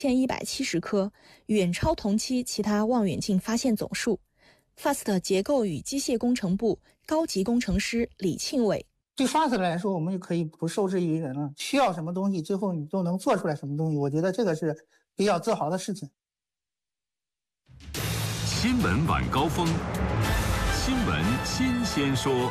1170颗，远超同期其他望远镜发现总数。FAST 结构与机械工程部高级工程师李庆伟： 对 FAST 来说，我们就可以不受制于人了，需要什么东西，最后你都能做出来什么东西。我觉得这个是比较自豪的事情。 新闻晚高峰，新闻新鲜说。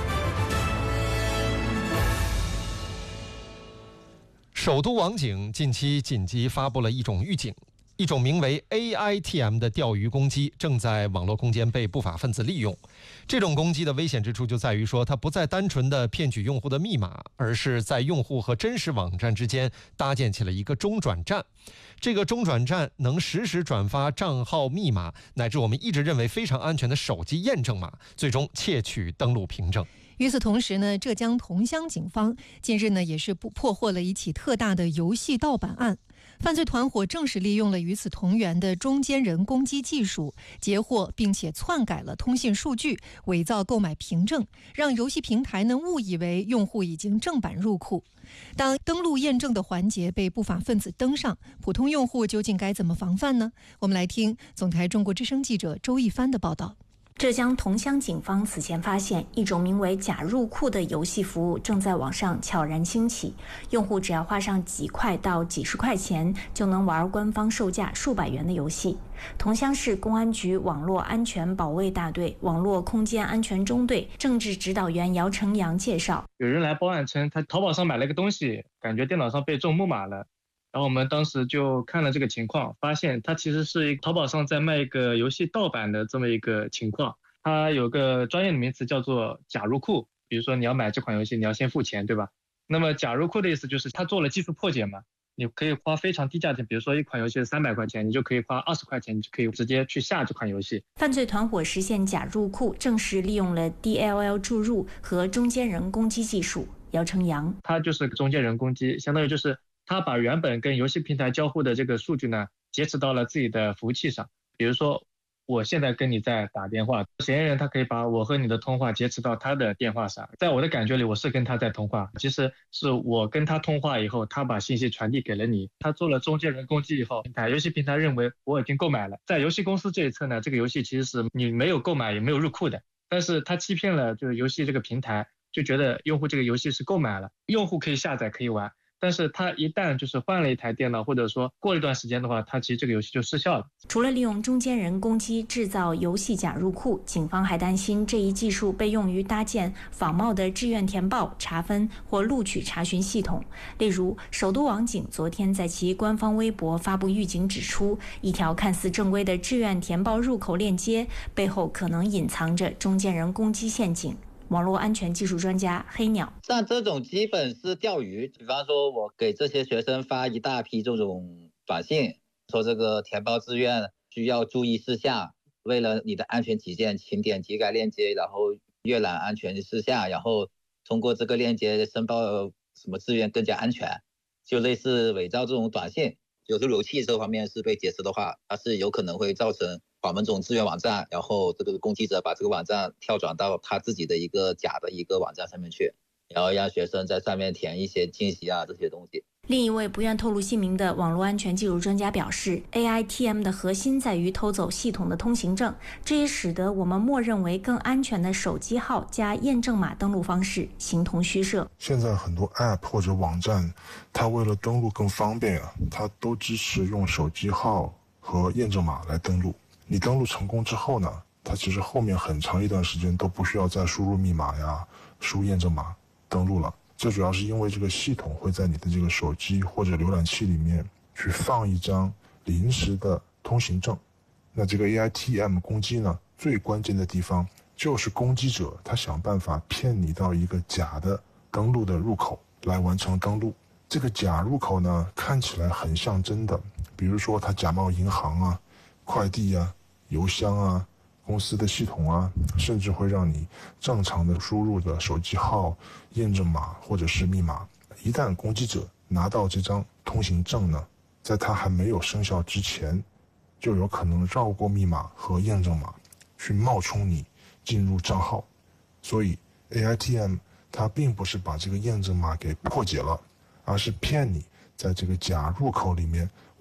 首都网警近期紧急发布了一种预警，一种名为 AITM 的钓鱼攻击正在网络空间被不法分子利用。这种攻击的危险之处就在于说，它不再单纯的骗取用户的密码，而是在用户和真实网站之间搭建起了一个中转站。这个中转站能实时转发账号密码，乃至我们一直认为非常安全的手机验证码，最终窃取登录凭证。 与此同时呢，浙江桐乡警方近日呢也是破获了一起特大的游戏盗版案。犯罪团伙正是利用了与此同源的中间人攻击技术，截获并且篡改了通信数据，伪造购买凭证，让游戏平台呢误以为用户已经正版入库。当登录验证的环节被不法分子登上，普通用户究竟该怎么防范呢？我们来听总台中国之声记者周一帆的报道。 浙江桐乡警方此前发现，一种名为假入库的游戏服务正在网上悄然兴起。用户只要花上几块到几十块钱，就能玩官方售价数百元的游戏。桐乡市公安局网络安全保卫大队网络空间安全中队政治指导员姚成阳介绍， 有人来报案称，他淘宝上买了个东西，感觉电脑上被中木马了。然后我们当时就看了这个情况，发现它其实是一个淘宝上在卖一个游戏盗版的这么一个情况。它有个专业的名词叫做假入库，比如说你要买这款游戏，你要先付钱，对吧？那么假入库的意思就是它做了技术破解嘛，你可以花非常低价钱，比如说一款游戏300块钱，你就可以花20块钱，你就可以直接去下这款游戏。 犯罪团伙实现假入库，正是利用了 DLL 注入和中间人攻击技术。姚成阳： 它就是中间人攻击，相当于就是他把原本跟游戏平台交互的这个数据呢，劫持到了自己的服务器上。比如说我现在跟你在打电话，嫌疑人他可以把我和你的通话劫持到他的电话上，在我的感觉里我是跟他在通话，其实是我跟他通话以后，他把信息传递给了你，他做了中间人攻击以后，游戏平台认为我已经购买了，在游戏公司这一侧呢，这个游戏其实是你没有购买也没有入库的，但是他欺骗了就是游戏这个平台，就觉得用户这个游戏是购买了，用户可以下载可以玩，但是他一旦就是换了一台电脑，或者说过了一段时间的话，他其实这个游戏就失效了。 除了利用中间人攻击制造游戏假入库，警方还担心这一技术被用于搭建仿冒的志愿填报、查分或录取查询系统。例如，首都网警昨天在其官方微博发布预警，指出一条看似正规的志愿填报入口链接背后可能隐藏着中间人攻击陷阱。网络安全技术专家黑鸟： 像这种基本是钓鱼，比方说我给这些学生发一大批这种短信，说这个填报志愿需要注意事项，为了你的安全起见，请点击该链接，然后阅览安全事项，然后通过这个链接申报什么志愿更加安全，就类似伪造这种短信。有时候游戏这方面是被劫持的话，它是有可能会造成我们这种志愿网站，然后这个攻击者把这个网站跳转到他自己的一个假的一个网站上面去，然后让学生在上面填一些信息啊这些东西。 另一位不愿透露姓名的网络安全技术专家表示， AITM 的核心在于偷走系统的通行证，这也使得我们默认为更安全的手机号加验证码登录方式形同虚设。 现在很多 App 或者网站，它为了登录更方便它都支持用手机号和验证码来登录。你登录成功之后呢，它其实后面很长一段时间都不需要再输入密码呀、输入验证码登录了。这主要是因为这个系统会在你的这个手机或者浏览器里面去放一张临时的通行证。那这个 AITM 攻击呢，最关键的地方就是攻击者他想办法骗你到一个假的登录的入口来完成登录。这个假入口呢，看起来很像真的，比如说他假冒银行啊、快递啊、邮箱啊、公司的系统啊，甚至会让你正常的输入的手机号、验证码或者是密码。一旦攻击者拿到这张通行证呢，在它还没有生效之前，就有可能绕过密码和验证码，去冒充你进入账号。所以 AITM 它并不是把这个验证码给破解了，而是骗你在这个假入口里面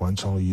完成了